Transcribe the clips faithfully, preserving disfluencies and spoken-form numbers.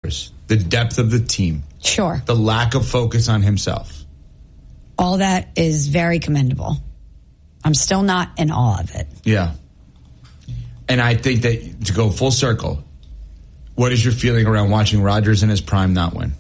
Rodgers, the depth of the team. Sure. The lack of focus on himself. All that is very commendable. I'm still not in awe of it. Yeah. And I think that to go full circle, what is your feeling around watching Rodgers in his prime not win?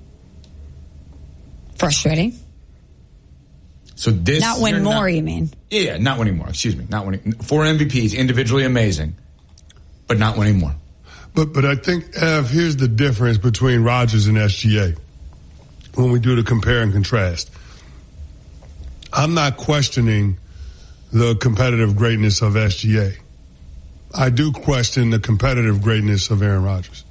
Frustrating. So this not win more, not, you mean? Yeah, not winning more. Excuse me, not winning. Four M V Ps, individually amazing, but not winning more. But but I think, Ev, here's the difference between Rodgers and S G A when we do the compare and contrast. I'm not questioning the competitive greatness of S G A. I do question the competitive greatness of Aaron Rodgers.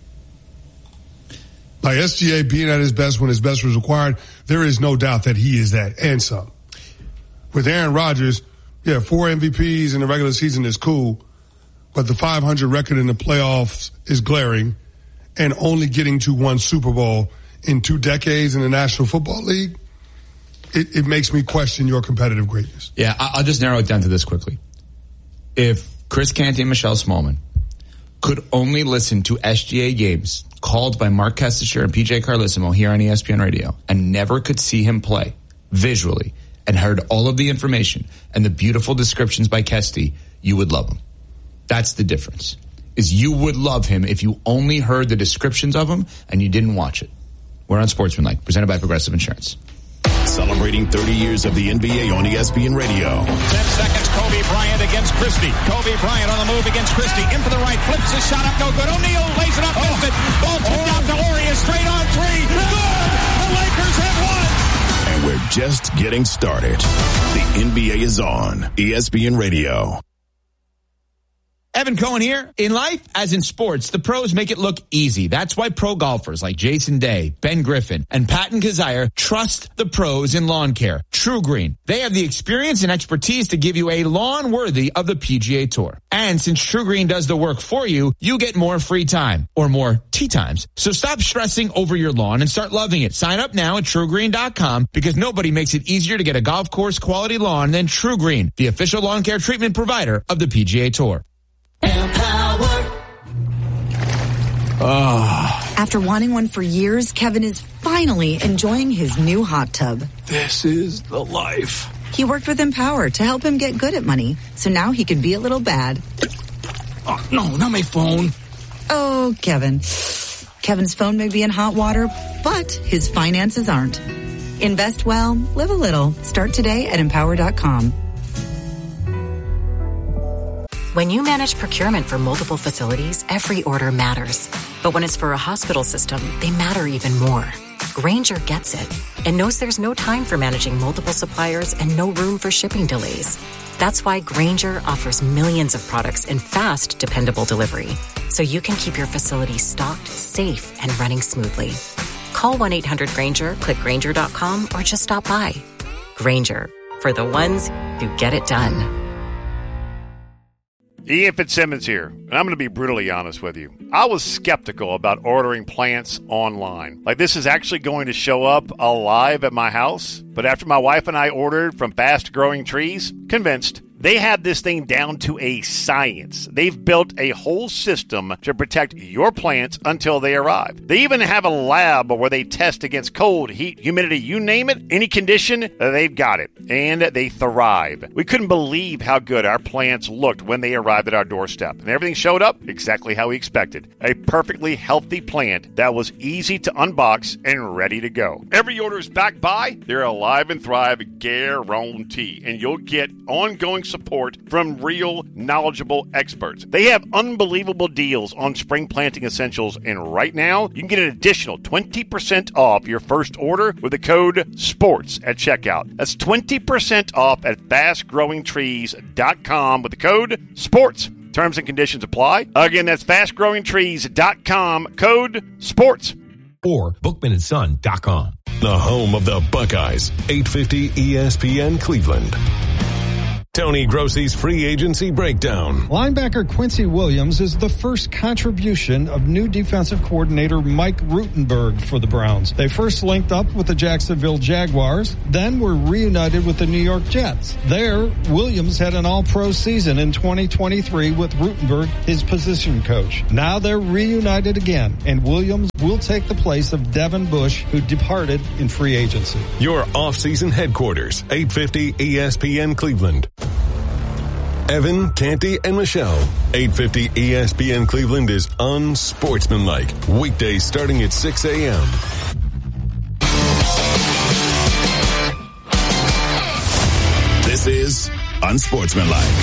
Like S G A being at his best when his best was required, there is no doubt that he is that and some. With Aaron Rodgers, yeah, four M V Ps in the regular season is cool, but the five hundred record in the playoffs is glaring, and only getting to one Super Bowl in two decades in the National Football League, it, it makes me question your competitive greatness. Yeah, I'll just narrow it down to this quickly. If Chris Canty and Michelle Smallman could only listen to S G A games called by Mark Kestecher and P J Carlissimo here on E S P N Radio and never could see him play visually and heard all of the information and the beautiful descriptions by Kesty, you would love him. That's the difference. Is you would love him if you only heard the descriptions of him and you didn't watch it. We're on Sportsmanlike, presented by Progressive Insurance. Celebrating thirty years of the N B A on E S P N Radio. Ten seconds, Kobe Bryant against Christie. Kobe Bryant on the move against Christie. In for the right, flips his shot up, no good. O'Neal lays it up, oh. missed it. Ball tipped out to Ori, straight on three. Good! The Lakers have won! And we're just getting started. The N B A is on E S P N Radio. Evan Cohen here. In life, as in sports, the pros make it look easy. That's why pro golfers like Jason Day, Ben Griffin, and Patton Kazire trust the pros in lawn care. True Green. They have the experience and expertise to give you a lawn worthy of the P G A Tour. And since True Green does the work for you, you get more free time or more tee times. So stop stressing over your lawn and start loving it. Sign up now at true green dot com because nobody makes it easier to get a golf course quality lawn than True Green, the official lawn care treatment provider of the P G A Tour. Oh. After wanting one for years, Kevin is finally enjoying his new hot tub. This is the life. He worked with Empower to help him get good at money, so now he can be a little bad. Oh, no, not my phone. Oh, Kevin. Kevin's phone may be in hot water, but his finances aren't. Invest well, live a little. Start today at empower dot com. When you manage procurement for multiple facilities, every order matters. But when it's for a hospital system, they matter even more. Grainger gets it and knows there's no time for managing multiple suppliers and no room for shipping delays. That's why Grainger offers millions of products in fast, dependable delivery, so you can keep your facility stocked, safe, and running smoothly. Call one eight hundred Grainger, click Grainger dot com, or just stop by. Grainger, for the ones who get it done. Ian Fitzsimmons here, and I'm going to be brutally honest with you. I was skeptical about ordering plants online. Like, this is actually going to show up alive at my house. But after my wife and I ordered from Fast Growing Trees, convinced. They have this thing down to a science. They've built a whole system to protect your plants until they arrive. They even have a lab where they test against cold, heat, humidity, you name it, any condition, they've got it. And they thrive. We couldn't believe how good our plants looked when they arrived at our doorstep. And everything showed up exactly how we expected. A perfectly healthy plant that was easy to unbox and ready to go. Every order is backed by their Alive and Thrive guarantee. And you'll get ongoing support from real, knowledgeable experts. They have unbelievable deals on spring planting essentials, and right now, you can get an additional twenty percent off your first order with the code SPORTS at checkout. That's twenty percent off at fast growing trees dot com with the code SPORTS. Terms and conditions apply. Again, that's fast growing trees dot com, code SPORTS. Or bookman and son dot com. The home of the Buckeyes, eight fifty E S P N Cleveland. Tony Grossi's free agency breakdown. Linebacker Quincy Williams is the first contribution of new defensive coordinator Mike Rutenberg for the Browns. They first linked up with the Jacksonville Jaguars, then were reunited with the New York Jets. There, Williams had an all-pro season in twenty twenty-three with Rutenberg, his position coach. Now they're reunited again, and Williams will take the place of Devin Bush, who departed in free agency. Your off-season headquarters, eight fifty E S P N Cleveland. Evan, Canty, and Michelle. eight fifty E S P N Cleveland is unsportsmanlike. Weekdays starting at six a.m. This is Unsportsmanlike.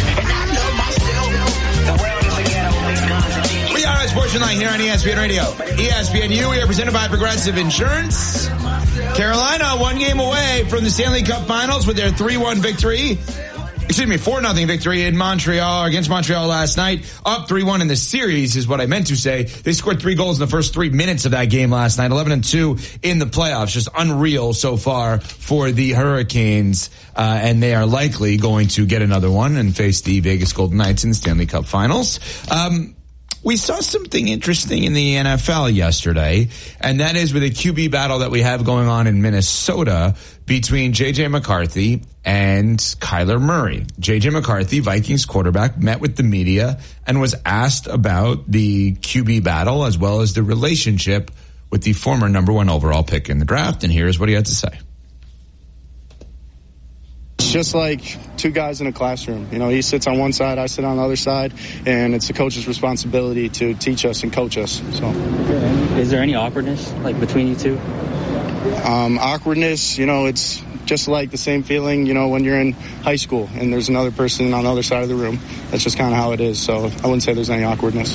We are Unsportsmanlike here on E S P N Radio. E S P N U, we are presented by Progressive Insurance. Carolina, one game away from the Stanley Cup Finals with their three one victory. Excuse me, four nothing victory in Montreal, against Montreal last night. Up three one in the series is what I meant to say. They scored three goals in the first three minutes of that game last night. eleven and two in the playoffs. Just unreal so far for the Hurricanes. Uh, and they are likely going to get another one and face the Vegas Golden Knights in the Stanley Cup Finals. Um, We saw something interesting in the N F L yesterday, and that is with a Q B battle that we have going on in Minnesota between J J McCarthy and Kyler Murray. J J McCarthy, Vikings quarterback, met with the media and was asked about the Q B battle as well as the relationship with the former number one overall pick in the draft, and here's what he had to say. It's just like two guys in a classroom. You know, he sits on one side, I sit on the other side, and it's the coach's responsibility to teach us and coach us. So, is there any awkwardness like between you two? Um, awkwardness, you know, it's just like the same feeling, you know, when you're in high school and there's another person on the other side of the room. That's just kind of how it is. So I wouldn't say there's any awkwardness.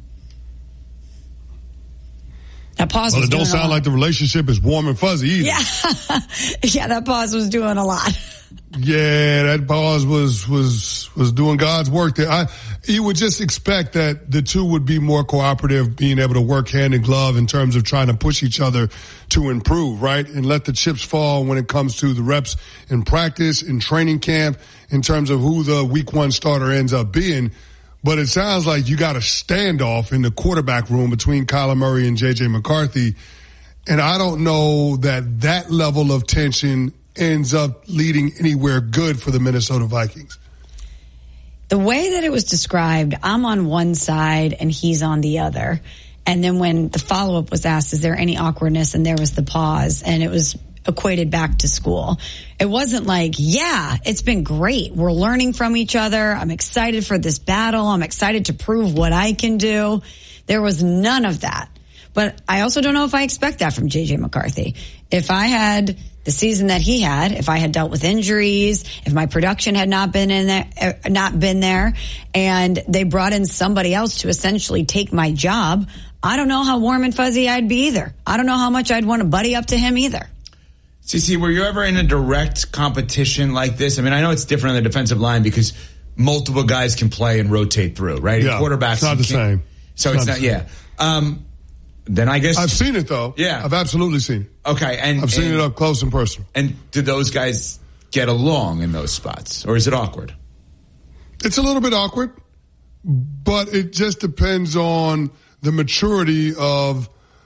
That pause well, was it don't doing sound like the relationship is warm and fuzzy either. Yeah, yeah, that pause was doing a lot. Yeah, that pause was was was doing God's work there. I, you would just expect that the two would be more cooperative, being able to work hand in glove in terms of trying to push each other to improve, right? And let the chips fall when it comes to the reps in practice, in training camp, in terms of who the week one starter ends up being. But it sounds like you got a standoff in the quarterback room between Kyler Murray and J J McCarthy. And I don't know that that level of tension ends up leading anywhere good for the Minnesota Vikings. The way that it was described, I'm on one side and he's on the other. And then when the follow-up was asked, is there any awkwardness? And there was the pause, and it was equated back to school. It wasn't like, yeah, it's been great. We're learning from each other. I'm excited for this battle. I'm excited to prove what I can do. There was none of that. But I also don't know if I expect that from J J McCarthy. If I had the season that he had, if I had dealt with injuries, if my production had not been in there, uh, not been there, and they brought in somebody else to essentially take my job, I don't know how warm and fuzzy I'd be either. I don't know how much I'd want to buddy up to him either. Cece, were you ever in a direct competition like this? I mean, I know it's different on the defensive line because multiple guys can play and rotate through, right? Yeah, quarterbacks, it's not the same. So it's, it's not, not yeah. Um, then I guess I've seen it though. Yeah, I've absolutely seen it. Okay, and I've seen and, it up close and personal. And do those guys get along in those spots, or is it awkward? It's a little bit awkward, but it just depends on the maturity of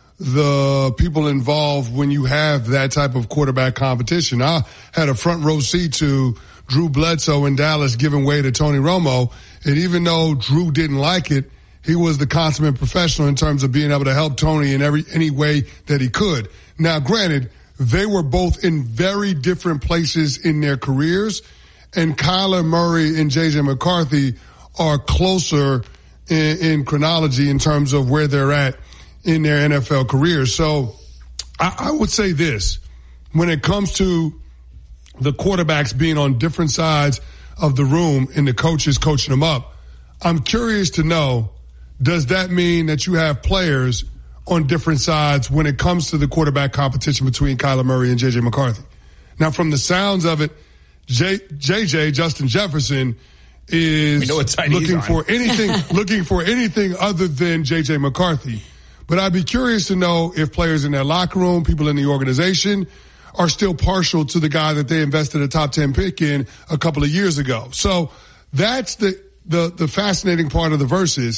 the people involved when you have that type of quarterback competition. I had a front row seat to Drew Bledsoe in Dallas giving way to Tony Romo, and even though Drew didn't like it, he was the consummate professional in terms of being able to help Tony in every any way that he could. Now, granted, they were both in very different places in their careers, and Kyler Murray and J J McCarthy are closer in, in chronology in terms of where they're at in their N F L careers. So I, I would say this, when it comes to the quarterbacks being on different sides of the room and the coaches coaching them up, I'm curious to know, does that mean that you have players on different sides when it comes to the quarterback competition between Kyler Murray and J J McCarthy? Now, from the sounds of it, J, JJ, Justin Jefferson, is looking for anything, looking for anything other than J J McCarthy. But I'd be curious to know if players in their locker room, people in the organization, are still partial to the guy that they invested a top ten pick in a couple of years ago. So that's the, the, the fascinating part of the verses.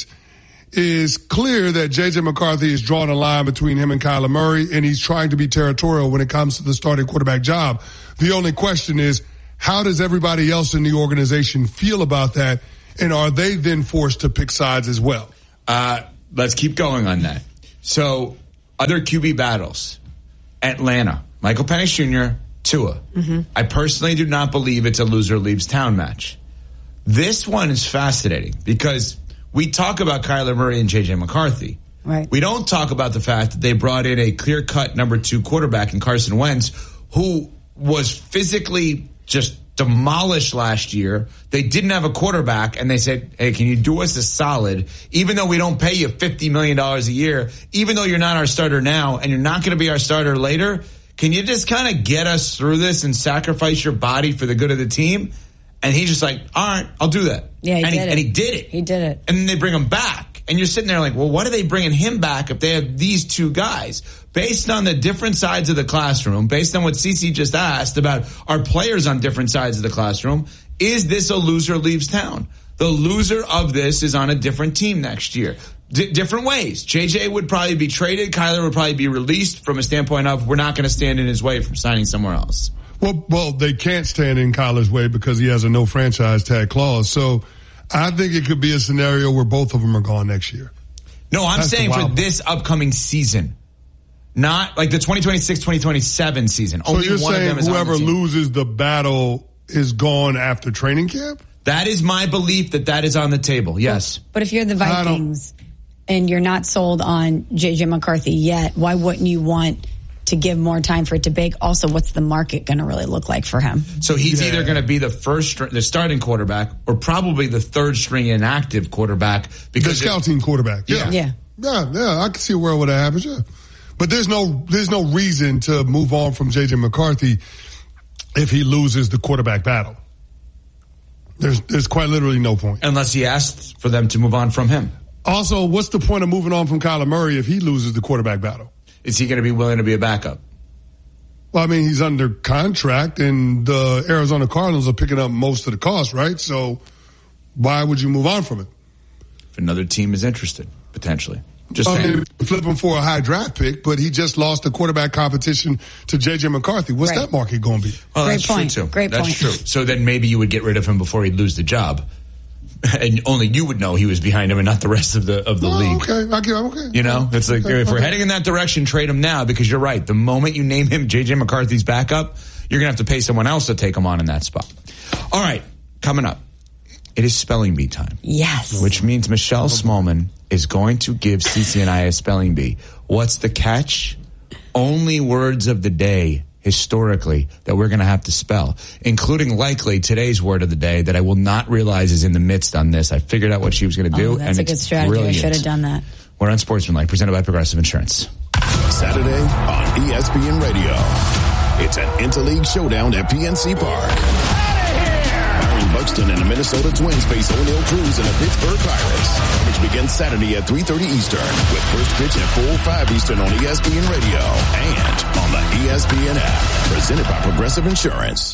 Is clear that J J McCarthy is drawing a line between him and Kyler Murray, and he's trying to be territorial when it comes to the starting quarterback job. The only question is, how does everybody else in the organization feel about that, and are they then forced to pick sides as well? Uh, let's keep going on that. So, other Q B battles. Atlanta, Michael Penix Junior, Tua. Mm-hmm. I personally do not believe it's a loser leaves town match. This one is fascinating because we talk about Kyler Murray and J J McCarthy. Right. We don't talk about the fact that they brought in a clear-cut number two quarterback in Carson Wentz, who was physically just demolished last year. They didn't have a quarterback, and they said, hey, can you do us a solid? Even though we don't pay you fifty million dollars a year, even though you're not our starter now and you're not going to be our starter later, can you just kind of get us through this and sacrifice your body for the good of the team? And he's just like, all right, I'll do that. Yeah, he and, did he, it. and he did it. He did it. And then they bring him back. And you're sitting there like, well, what are they bringing him back if they have these two guys? Based on the different sides of the classroom, based on what Cece just asked about our players on different sides of the classroom, is this a loser leaves town? The loser of this is on a different team next year. D- different ways. J J would probably be traded. Kyler would probably be released from a standpoint of we're not going to stand in his way from signing somewhere else. Well, well, they can't stand in Kyler's way because he has a no franchise tag clause. So I think it could be a scenario where both of them are gone next year. No, I'm That's saying for this upcoming season, not like the twenty twenty-six twenty twenty-seven season. So Only you're one saying of them is whoever on the team. loses the battle is gone after training camp? That is my belief that that is on the table. Yes. But if you're the Vikings and you're not sold on J J McCarthy yet, why wouldn't you want to give more time for it to bake? Also, what's the market going to really look like for him? So he's Yeah. either going to be the first, the starting quarterback, or probably the third string inactive quarterback The because scout team quarterback. Yeah. Yeah. Yeah, yeah, I can see where would happen. Yeah. But there's no there's no reason to move on from J J McCarthy if he loses the quarterback battle. There's there's quite literally no point. unless he asked for them to move on from him. Also, what's the point of moving on from Kyler Murray if he loses the quarterback battle? Is he going to be willing to be a backup? Well, I mean, he's under contract, and the Arizona Cardinals are picking up most of the cost, right? So why would you move on from it? If another team is interested, potentially. Just I saying. mean, flip him for a high draft pick, but he just lost the quarterback competition to J J McCarthy. What's Right. that market going to be? Well, Great that's point. true too. Great that's point. true. So then maybe you would get rid of him before he'd lose the job, and only you would know he was behind him and not the rest of the of the Oh, league. okay, okay, okay. You know, it's like Okay, if we're okay. heading in that direction, trade him now because you're right. The moment you name him J J McCarthy's backup, you're gonna have to pay someone else to take him on in that spot. All right, coming up, it is spelling bee time. Yes. Which means Michelle Smallman is going to give Cece and I a spelling bee. What's the catch? Only words of the day historically that we're going to have to spell, including likely today's word of the day that I will not realize is in the midst on this. I figured out what she was going to do. Oh, that's and a it's good strategy. brilliant. I should have done that. We're on Sportsmanlike, presented by Progressive Insurance. Saturday on E S P N Radio. It's an Interleague showdown at P N C Park. Byron Buxton and the Minnesota Twins face O'Neal Cruz and the Pittsburgh Pirates, which begins Saturday at three thirty Eastern, with first pitch at four oh five Eastern on E S P N Radio and on the E S P N app. Presented by Progressive Insurance.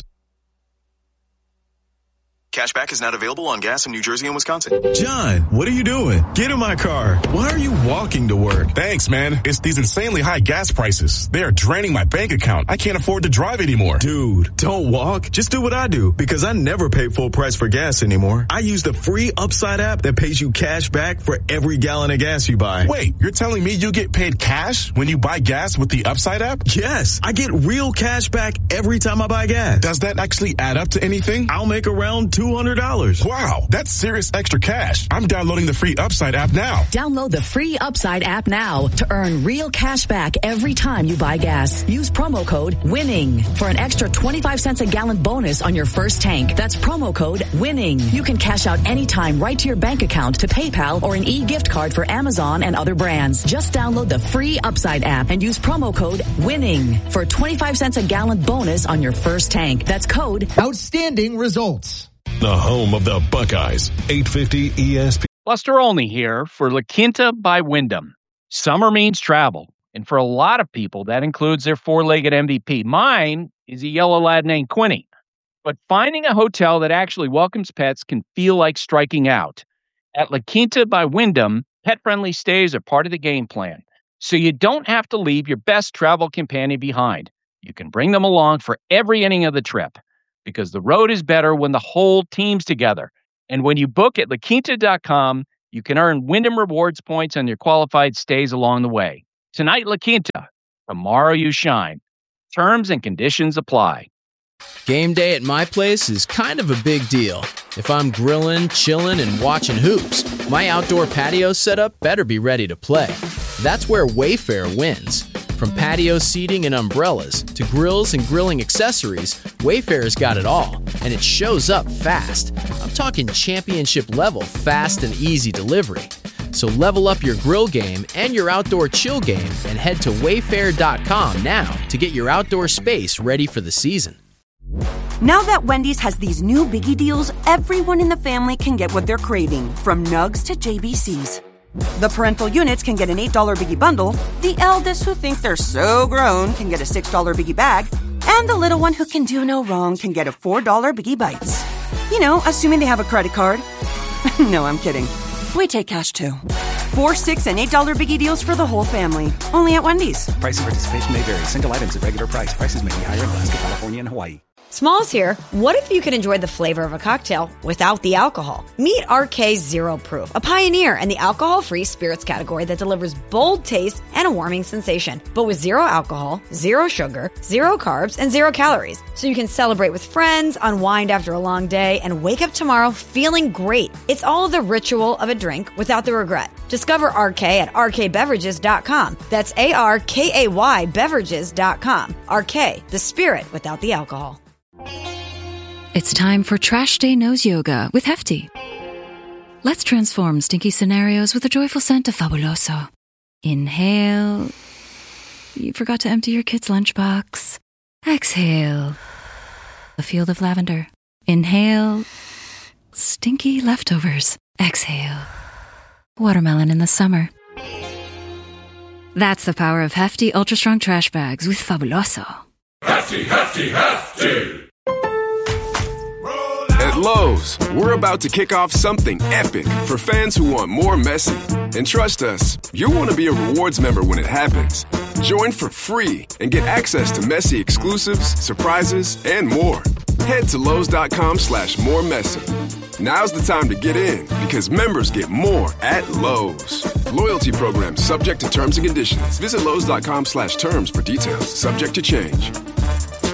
Cashback is not available on gas in New Jersey and Wisconsin. John, what are you doing? Get in my car. Why are you walking to work? Thanks, man. It's these insanely high gas prices. They are draining my bank account. I can't afford to drive anymore. Dude, don't walk. Just do what I do, because I never pay full price for gas anymore. I use the free Upside app that pays you cash back for every gallon of gas you buy. Wait, you're telling me you get paid cash when you buy gas with the Upside app? Yes, I get real cash back every time I buy gas. Does that actually add up to anything? I'll make around two hundred dollars. Wow, that's serious extra cash. I'm downloading the free Upside app now. Download the free Upside app now to earn real cash back every time you buy gas. Use promo code WINNING for an extra twenty-five cents a gallon bonus on your first tank. That's promo code WINNING. You can cash out anytime right to your bank account, to PayPal, or an e-gift card for Amazon and other brands. Just download the free Upside app and use promo code WINNING for twenty-five cents a gallon bonus on your first tank. That's code Outstanding Results. The home of the Buckeyes, eight fifty E S P N. Buster Olney here for La Quinta by Wyndham. Summer means travel, And for a lot of people, that includes their four-legged M V P. Mine is a yellow lab named Quinny. But finding a hotel that actually welcomes pets can feel like striking out. At La Quinta by Wyndham, pet-friendly stays are part of the game plan. So you don't have to leave your best travel companion behind. You can bring them along for every inning of the trip, because the road is better when the whole team's together. And when you book at la quinta dot com, you can earn Wyndham Rewards points on your qualified stays along the way. Tonight, La Quinta. Tomorrow, you shine. Terms and conditions apply. Game day at my place is kind of a big deal. If I'm grilling, chilling, and watching hoops, my outdoor patio setup better be ready to play. That's where Wayfair wins. From patio seating and umbrellas to grills and grilling accessories, Wayfair's got it all, and it shows up fast. I'm talking championship level fast and easy delivery. So level up your grill game and your outdoor chill game and head to wayfair dot com now to get your outdoor space ready for the season. Now that Wendy's has these new biggie deals, everyone in the family can get what they're craving, from nugs to J B Cs. The parental units can get an eight dollar biggie bundle, the eldest who think they're so grown can get a six dollar biggie bag, and the little one who can do no wrong can get a four dollar biggie bites. You know, assuming they have a credit card. No, I'm kidding. We take cash too. Four, six, and eight dollar biggie deals for the whole family. Only at Wendy's. Price and participation may vary. Single items at regular price. Prices may be higher in Alaska, California, and Hawaii. Smalls here. What if you could enjoy the flavor of a cocktail without the alcohol? Meet R K Zero Proof, a pioneer in the alcohol-free spirits category that delivers bold taste and a warming sensation, but with zero alcohol, zero sugar, zero carbs, and zero calories. So you can celebrate with friends, unwind after a long day, and wake up tomorrow feeling great. It's all the ritual of a drink without the regret. Discover R K at r k beverages dot com. That's A R K A Y beverages dot com. R K, the spirit without the alcohol. It's time for Trash Day Nose Yoga with Hefty. Let's transform stinky scenarios with a joyful scent of Fabuloso. Inhale. You forgot to empty your kid's lunchbox. Exhale. A field of lavender. Inhale. Stinky leftovers. Exhale. Watermelon in the summer. That's the power of Hefty Ultra Strong Trash Bags with Fabuloso. Hefty, Hefty, Hefty! At Lowe's, we're about to kick off something epic for fans who want more Messi. And trust us, you'll want to be a rewards member when it happens. Join for free and get access to Messi exclusives, surprises, and more. Head to Lowe's.com slash more Messi. Now's the time to get in because members get more at Lowe's. Loyalty program subject to terms and conditions. Visit Lowe's.com slash terms for details. Subject to change.